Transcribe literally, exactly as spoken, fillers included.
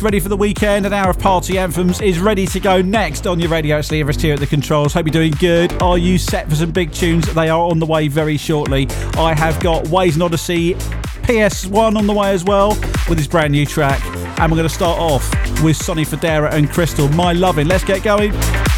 ready for the weekend. An hour of party anthems is ready to go next on your radio. It's Lee Everest here at the controls. Hope you're doing good. Are you set for some big tunes? They are on the way very shortly. I have got Ways and Odyssey P S one on the way as well with his brand new track. And we're going to start off with Sonny Fodera and Crystal, My Lovin'. Let's get going.